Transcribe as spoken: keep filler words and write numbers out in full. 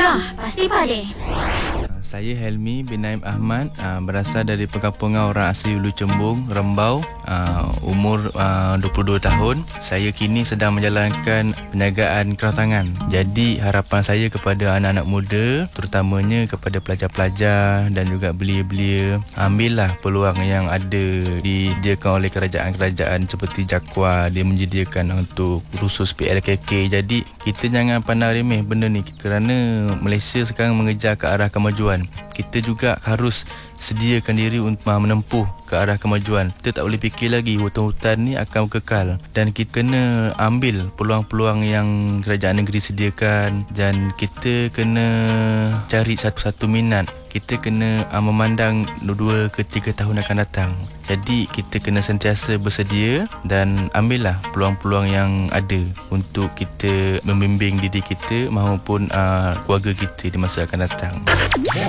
Gegar pasti paling. Saya Helmi bin Naim Ahmad, uh, berasal dari perkampungan orang asli Ulu Cembung, Rembau, uh, umur uh, dua puluh dua tahun. Saya kini sedang menjalankan penjagaan kerawatan. Jadi harapan saya kepada anak-anak muda, terutamanya kepada pelajar-pelajar dan juga belia-belia, ambillah peluang yang ada disediakan oleh kerajaan-kerajaan seperti Jakwa. Dia menyediakan untuk khusus P L K K. Jadi kita jangan pandang remeh benda ni, kerana Malaysia sekarang mengejar ke arah kemajuan. Kita juga harus sediakan diri untuk menempuh ke arah kemajuan. Kita tak boleh fikir lagi hutan-hutan ni akan kekal, dan kita kena ambil peluang-peluang yang kerajaan negeri sediakan, dan kita kena cari satu-satu minat. Kita kena uh, memandang dua ke tiga tahun akan datang. Jadi kita kena sentiasa bersedia dan ambillah peluang-peluang yang ada untuk kita membimbing diri kita maupun uh, keluarga kita di masa akan datang.